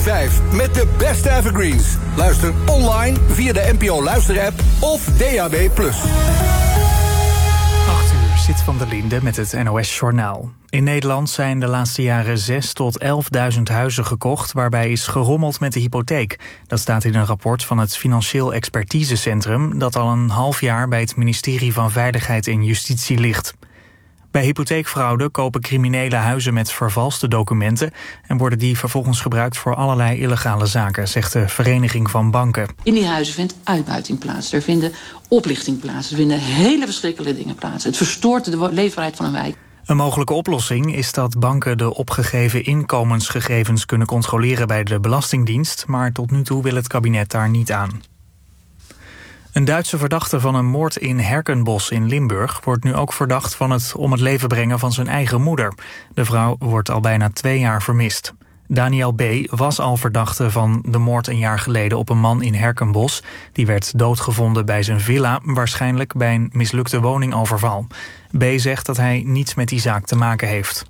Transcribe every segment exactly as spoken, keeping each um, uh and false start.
vijf met de beste evergreens. Luister online via de N P O Luisterapp of D A B plus. acht uur, Zit van der Linde met het N O S-journaal. In Nederland zijn de laatste jaren zes tot elfduizend huizen gekocht waarbij is gerommeld met de hypotheek. Dat staat in een rapport van het Financieel Expertisecentrum dat al een half jaar bij het ministerie van Veiligheid en Justitie ligt. Bij hypotheekfraude kopen criminelen huizen met vervalste documenten en worden die vervolgens gebruikt voor allerlei illegale zaken, zegt de Vereniging van Banken. In die huizen vindt uitbuiting plaats, er vinden oplichting plaats, er vinden hele verschrikkelijke dingen plaats. Het verstoort de leefbaarheid van een wijk. Een mogelijke oplossing is dat banken de opgegeven inkomensgegevens kunnen controleren bij de Belastingdienst, maar tot nu toe wil het kabinet daar niet aan. Een Duitse verdachte van een moord in Herkenbosch in Limburg wordt nu ook verdacht van het om het leven brengen van zijn eigen moeder. De vrouw wordt al bijna twee jaar vermist. Daniel B. was al verdachte van de moord een jaar geleden op een man in Herkenbosch. Die werd doodgevonden bij zijn villa, waarschijnlijk bij een mislukte woningoverval. B. zegt dat hij niets met die zaak te maken heeft.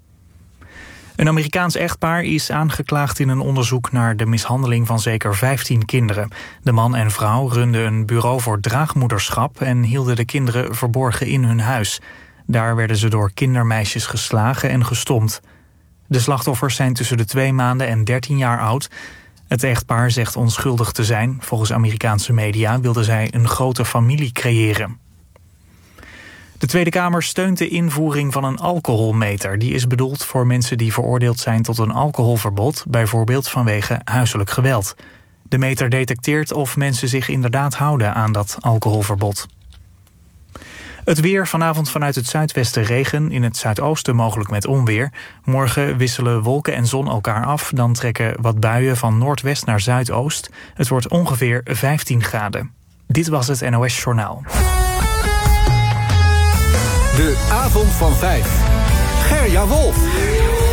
Een Amerikaans echtpaar is aangeklaagd in een onderzoek naar de mishandeling van zeker vijftien kinderen. De man en vrouw runden een bureau voor draagmoederschap en hielden de kinderen verborgen in hun huis. Daar werden ze door kindermeisjes geslagen en gestompt. De slachtoffers zijn tussen de twee maanden en dertien jaar oud. Het echtpaar zegt onschuldig te zijn. Volgens Amerikaanse media wilden zij een grote familie creëren. De Tweede Kamer steunt de invoering van een alcoholmeter. Die is bedoeld voor mensen die veroordeeld zijn tot een alcoholverbod, bijvoorbeeld vanwege huiselijk geweld. De meter detecteert of mensen zich inderdaad houden aan dat alcoholverbod. Het weer, vanavond vanuit het zuidwesten regen, in het zuidoosten mogelijk met onweer. Morgen wisselen wolken en zon elkaar af, dan trekken wat buien van noordwest naar zuidoost. Het wordt ongeveer vijftien graden. Dit was het N O S-journaal. De avond van vijf. Gerja Wolf.